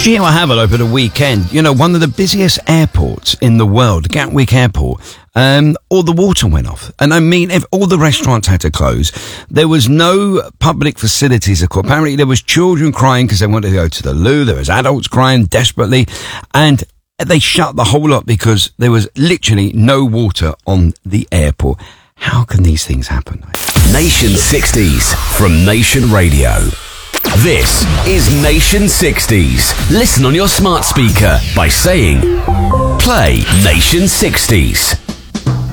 Unfortunately, I have it over the weekend. You know, one of the busiest airports in the world, Gatwick Airport, all the water went off. And I mean, if all the restaurants had to close, there was no public facilities. Apparently, there was children crying because they wanted to go to the loo. There was adults crying desperately. And they shut the whole lot because there was literally no water on the airport. How can these things happen? Nation 60s from Nation Radio. This is Nation 60s. Listen on your smart speaker by saying, play Nation 60s.